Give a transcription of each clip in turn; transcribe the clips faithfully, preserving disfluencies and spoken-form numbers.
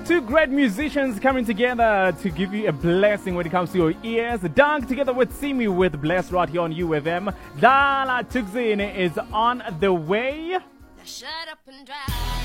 Two great musicians coming together to give you a blessing when it comes to your ears. Dunk together with Simi with Bless right here on U F M. Dala Tukzin is on the way. Shut up and drive.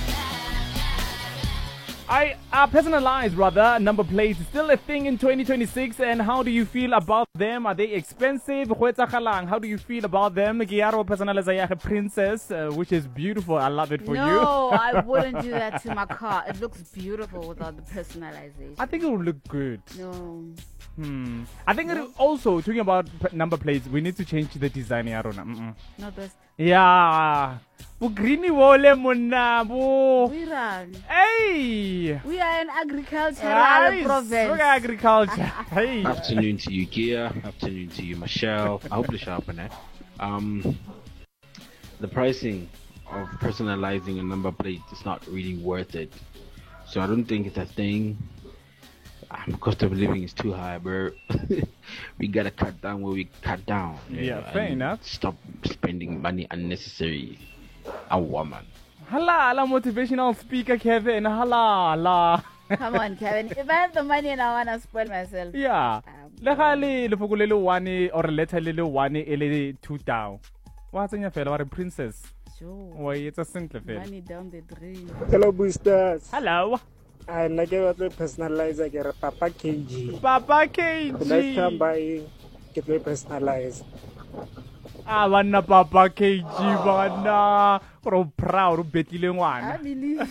I uh, personalized rather number plates still a thing in twenty twenty-six, and how do you feel about them? Are they expensive? How do you feel about them? Giaro personalize princess, uh, which is beautiful. I love it for no, you. No, I wouldn't do that to my car. It looks beautiful without the personalization. I think it would look good. No. Hmm. I think no. it also talking about p- number plates. We need to change the design. Mm-mm. Not best. Yeah. Greeny wole monna bo. We run. Hey. We are an agricultural nice. province. Look at agriculture. Hey. Afternoon to you, Gia. Afternoon to you, Michelle. I hope you're sharp on that. Um, the pricing of personalizing a number plate is not really worth it. So I don't think it's a thing. Um, cost of living is too high, bro. We gotta cut down where we cut down. Yeah, know, fair enough. Stop spending money unnecessarily. A woman. Hala, hala, motivational speaker Kevin. Hala, hala. Come on, Kevin. If I have the money and I wanna spoil myself. Yeah. Le khale le foko le le one or letter le le one e le two down. What's in your fellow a princess? Sure. Why it's a simple feel. Money down the drain. Hello, boosters. Hello. I like what the personalize. I get Papa K G. Papa K G. The next time buying, get me personalized. Ah, wanna Papa K G, wanna. Or proud of Betty Lewan. I believe.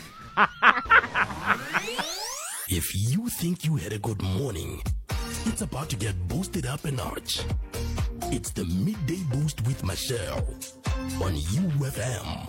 If you think you had a good morning, it's about to get boosted up a notch. It's the Midday Boost with Michelle on U F M.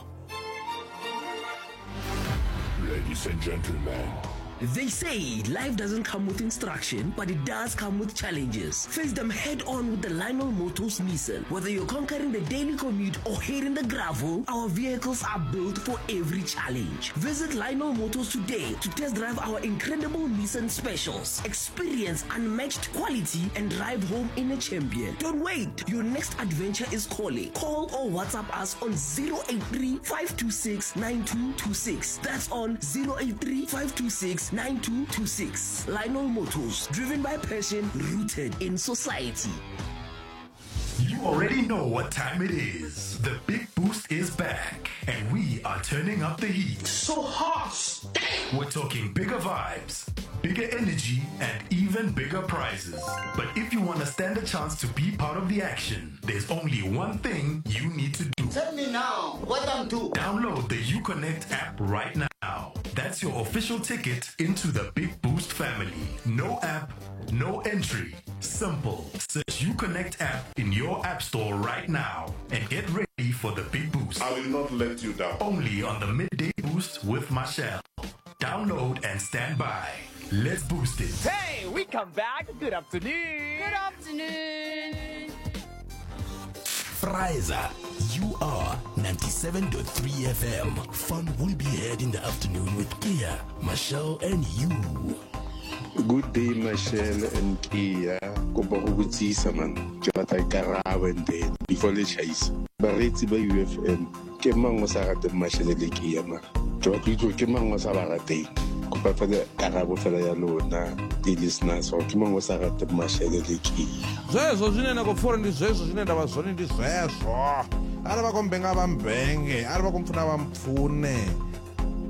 Ladies and gentlemen, they say life doesn't come with instruction, but it does come with challenges. Face them head on with the Lionel Motors Nissan. Whether you're conquering the daily commute or hitting the gravel, our vehicles are built for every challenge. Visit Lionel Motors today to test drive our incredible Nissan specials. Experience unmatched quality and drive home in a champion. Don't wait. Your next adventure is calling. Call or WhatsApp us on zero eight three, five two six, nine two two six. That's on zero eight three, five two six, nine two two six. Lionel Motors, driven by passion, rooted in society. You already know what time it is. The Big Boost is back, and we are turning up the heat. So hot! We're talking bigger vibes, bigger energy, and even bigger prizes. But if you want to stand a chance to be part of the action, there's only one thing you need to do. Tell me now, what I'm doing? Download the UConnect app right now. That's your official ticket into the Big Boost family. No app, no entry. Simple. Search UConnect app in your app store right now and get ready for the Big Boost. I will not let you down. Only on the Midday Boost with Michelle. Download and stand by. Let's boost it. Hey, we come back. Good afternoon. Good afternoon. Friza, you are ninety-seven point three F M. Fun will be had in the afternoon with Kia, Michelle, and you. Good day, Michelle and Kia. Kopa go botsisa man. Ke batla karabo and then before the chase. Baretsi ba U F M. Ke mang o sa rate Michelle le Kia man. Ke batla itse ke mang o sa ba rate. Kopa fa the karabo fela ya lona. The listeners so ke mang o sa rate Michelle le Kia. Zezo zwine na go fora ndi zezo zwine ndaba zwone ndi zezo. Araba kombenga bambenge, araba komfuna bampfune.